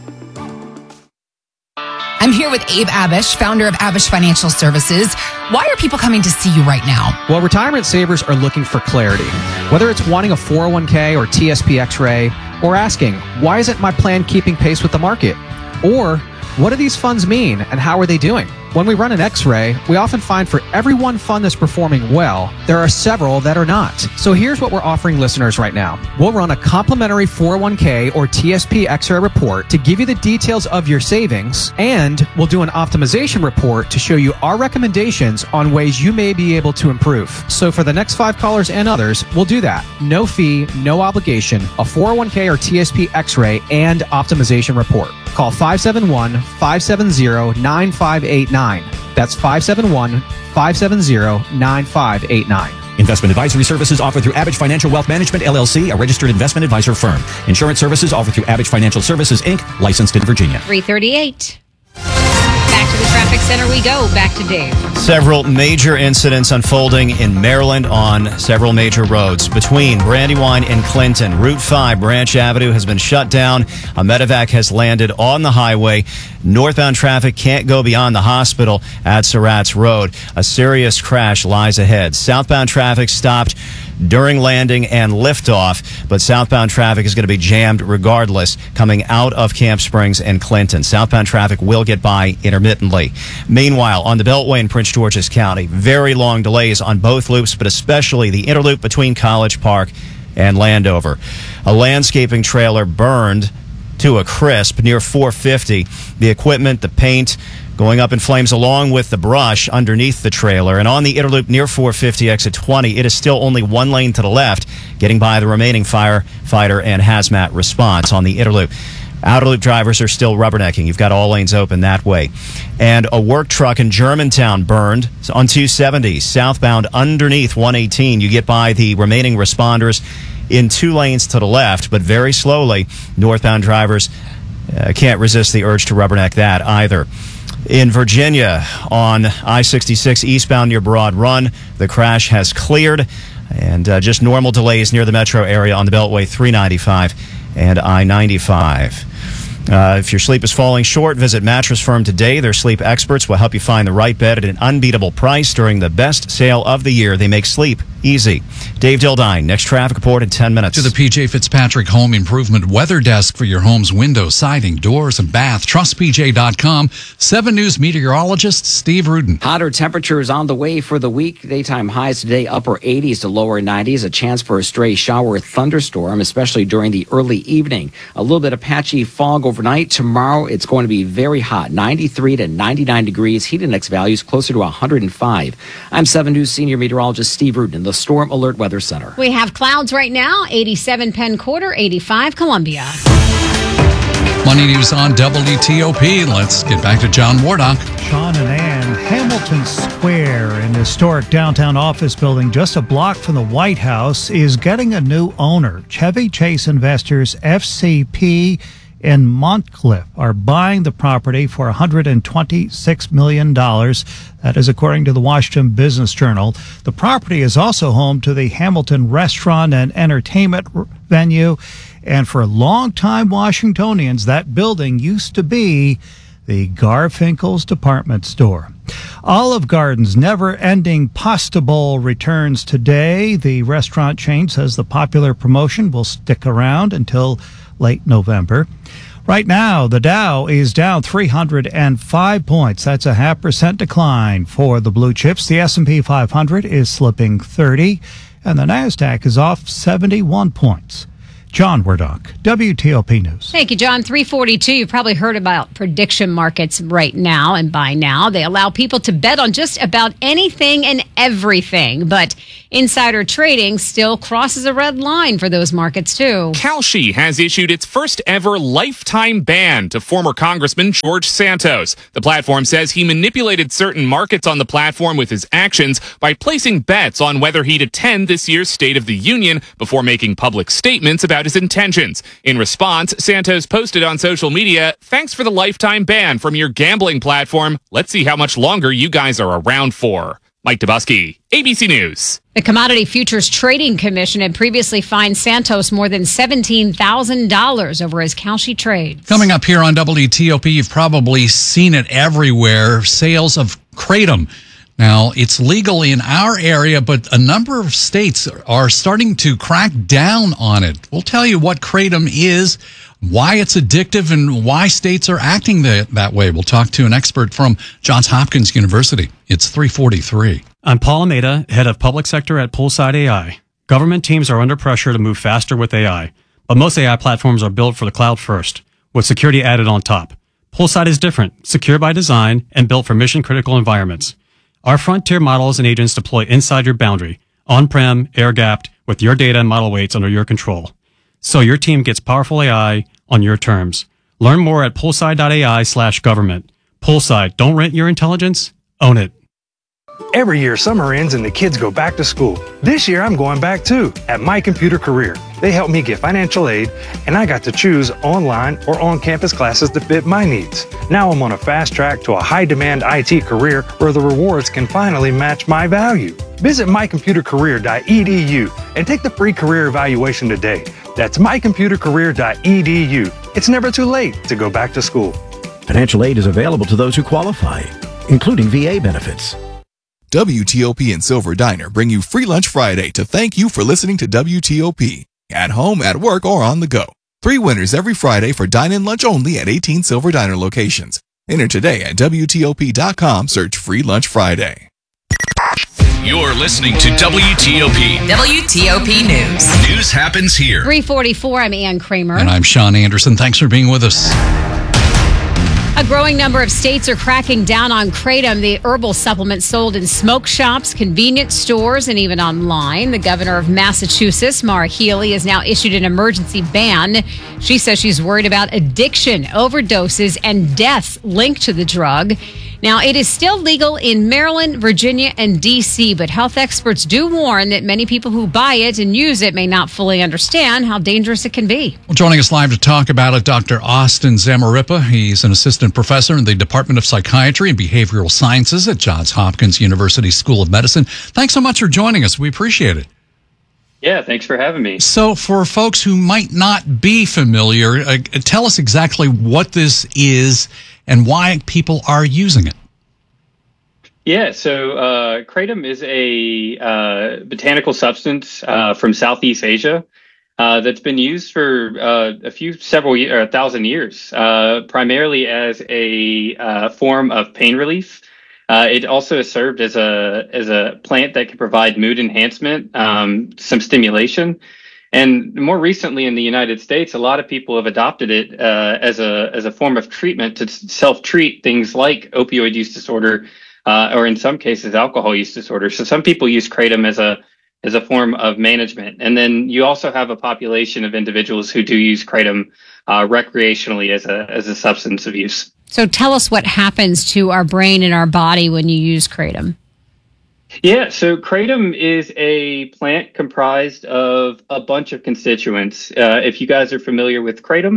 I'm here with Abe Abish, founder of Abish Financial Services. Why are people coming to see you right now? Well, retirement savers are looking for clarity. Whether it's wanting a four oh one k or T S P X-ray, or asking, why isn't my plan keeping pace with the market? Or, what do these funds mean and how are they doing? When we run an X-ray, we often find for every one fund that's performing well, there are several that are not. So here's what we're offering listeners right now. We'll run a complimentary four oh one k or T S P X-ray report to give you the details of your savings, and we'll do an optimization report to show you our recommendations on ways you may be able to improve. So for the next five callers and others, we'll do that. No fee, no obligation, a four oh one k or T S P X-ray and optimization report. Call five seven one, five seven zero, nine five eight nine. That's five seven one, five seven zero, nine five eight nine. Investment advisory services offered through Abish Financial Wealth Management, L L C, a registered investment advisor firm. Insurance services offered through Abish Financial Services, Incorporated, licensed in Virginia. three thirty-eight. Back to the traffic center we go. Back to Dave. Several major incidents unfolding in Maryland on several major roads. Between Brandywine and Clinton, Route five Branch Avenue has been shut down. A medevac has landed on the highway. Northbound traffic can't go beyond the hospital at Surratt's Road. A serious crash lies ahead. Southbound traffic stopped during landing and liftoff, but southbound traffic is going to be jammed regardless coming out of Camp Springs and Clinton. Southbound traffic will get by intermittently. Meanwhile, on the Beltway in Prince George's County, very long delays on both loops, but especially the interloop between College Park and Landover. A landscaping trailer burned to a crisp near four fifty. The equipment, the paint, going up in flames along with the brush underneath the trailer. And on the interloop near four fifty exit twenty, it is still only one lane to the left, getting by the remaining firefighter and hazmat response on the interloop. Outer loop drivers are still rubbernecking. You've got all lanes open that way. And a work truck in Germantown burned on two seventy, southbound underneath one eighteen. You get by the remaining responders in two lanes to the left, but very slowly. Northbound drivers uh, can't resist the urge to rubberneck that either. In Virginia, on I sixty-six eastbound near Broad Run, the crash has cleared, and uh, just normal delays near the metro area on the Beltway three ninety-five and I ninety-five. Uh, if your sleep is falling short, visit Mattress Firm today. Their sleep experts will help you find the right bed at an unbeatable price during the best sale of the year. They make sleep easy. Dave Dildine, next traffic report in ten minutes. To the P J Fitzpatrick Home Improvement Weather Desk for your home's windows, siding, doors, and bath. Trust P J dot com. seven News meteorologist Steve Rudin. Hotter temperatures on the way for the week. Daytime highs today, upper eighties to lower nineties. A chance for a stray shower or thunderstorm, especially during the early evening. A little bit of patchy fog overnight. Tomorrow, it's going to be very hot, ninety-three to ninety-nine degrees. Heat index values closer to one hundred five. I'm seven News senior meteorologist Steve Rudin, the Storm Alert Weather Center. We have clouds right now, eighty-seven Penn Quarter, eighty-five Columbia. Money News on W T O P. Let's get back to John Wardock. Sean and Ann, Hamilton Square, an historic downtown office building just a block from the White House, is getting a new owner. Chevy Chase Investors F C P in Montcliff are buying the property for one hundred twenty-six million dollars. That is according to the Washington Business Journal. The property is also home to the Hamilton Restaurant and Entertainment venue. And for longtime Washingtonians, that building used to be the Garfinkel's department store. Olive Garden's never-ending Pasta Bowl returns today. The restaurant chain says the popular promotion will stick around until late November. Right now, the Dow is down three hundred five points. That's a half percent decline for the blue chips. The S and P five hundred is slipping thirty, and the NASDAQ is off seventy-one points. John Werdock, W T O P News. Thank you, John. three forty-two. You've probably heard about prediction markets right now and by now. They allow people to bet on just about anything and everything. But insider trading still crosses a red line for those markets, too. Kalshi has issued its first ever lifetime ban to former Congressman George Santos. The platform says he manipulated certain markets on the platform with his actions by placing bets on whether he'd attend this year's State of the Union before making public statements about his intentions. In response, Santos posted on social media, "Thanks for the lifetime ban from your gambling platform. Let's see how much longer you guys are around for." Mike Dubusky, A B C News. The Commodity Futures Trading Commission had previously fined Santos more than seventeen thousand dollars over his Kalshi trades. Coming up here on W T O P, you've probably seen it everywhere, sales of Kratom. Now, it's legal in our area, but a number of states are starting to crack down on it. We'll tell you what Kratom is, why it's addictive, and why states are acting that, that way. We'll talk to an expert from Johns Hopkins University. It's three forty-three. I'm Paul Almeida, head of public sector at Poolside A I. Government teams are under pressure to move faster with A I, but most A I platforms are built for the cloud first, with security added on top. Poolside is different, secure by design, and built for mission-critical environments. Our frontier models and agents deploy inside your boundary, on-prem, air-gapped, with your data and model weights under your control. So your team gets powerful A I on your terms. Learn more at poolside.ai slash government. Poolside, don't rent your intelligence, own it. Every year, summer ends and the kids go back to school. This year, I'm going back too, at My Computer Career. They helped me get financial aid, and I got to choose online or on-campus classes that fit my needs. Now I'm on a fast track to a high-demand I T career where the rewards can finally match my value. Visit my computer career dot e d u and take the free career evaluation today. That's my computer career dot e d u. It's never too late to go back to school. Financial aid is available to those who qualify, including V A benefits. W T O P and Silver Diner bring you Free Lunch Friday to thank you for listening to W T O P. At home, at work, or on the go. Three winners every Friday for dine-in lunch only at eighteen Silver Diner locations. Enter today at W T O P dot com. Search Free Lunch Friday. You're listening to W T O P. W T O P News. News happens here. three forty-four, I'm Ann Kramer. And I'm Sean Anderson. Thanks for being with us. A growing number of states are cracking down on Kratom, the herbal supplement sold in smoke shops, convenience stores, and even online. The governor of Massachusetts, Maura Healey, has now issued an emergency ban. She says she's worried about addiction, overdoses, and deaths linked to the drug. Now, it is still legal in Maryland, Virginia, and D C, but health experts do warn that many people who buy it and use it may not fully understand how dangerous it can be. Well, joining us live to talk about it, Doctor Austin Zamarripa. He's an assistant professor in the Department of Psychiatry and Behavioral Sciences at Johns Hopkins University School of Medicine. Thanks so much for joining us. We appreciate it. Yeah, thanks for having me. So for folks who might not be familiar, uh, tell us exactly what this is and why people are using it. Yeah, so uh, Kratom is a uh, botanical substance uh, from Southeast Asia uh, that's been used for uh, a few, several, or a thousand years, uh, primarily as a uh, form of pain relief. Uh, it also has served as a as a plant that can provide mood enhancement, um, some stimulation, and more recently in the United States, a lot of people have adopted it uh, as a as a form of treatment to self-treat things like opioid use disorder, uh, or in some cases alcohol use disorder. So some people use Kratom as a as a form of management, and then you also have a population of individuals who do use Kratom uh, recreationally as a as a substance of use. So tell us what happens to our brain and our body when you use Kratom. Yeah, so Kratom is a plant comprised of a bunch of constituents. Uh, if you guys are familiar with Kratom,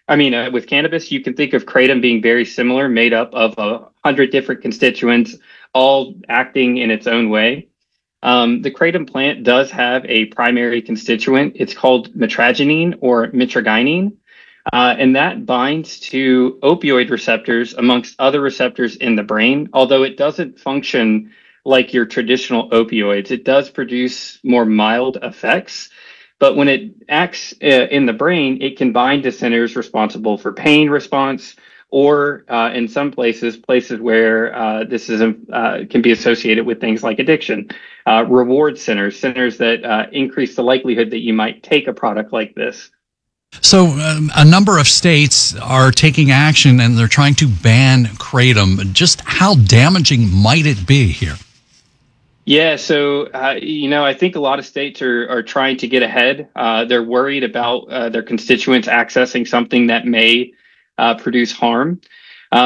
I mean, uh, with cannabis, you can think of kratom being very similar, made up of a hundred different constituents, all acting in its own way. Um, the kratom plant does have a primary constituent. It's called mitragynine or mitragynine, uh, and that binds to opioid receptors amongst other receptors in the brain. Although it doesn't function like your traditional opioids, it does produce more mild effects. But when it acts uh, in the brain, it can bind to centers responsible for pain response, or uh, in some places, places where uh, this is uh, can be associated with things like addiction. Uh, reward centers, centers that uh, increase the likelihood that you might take a product like this. So um, a number of states are taking action and they're trying to ban kratom. Just how damaging might it be here? Yeah, so, uh, you know, I think a lot of states are, are trying to get ahead. Uh, they're worried about uh, their constituents accessing something that may uh, produce harm.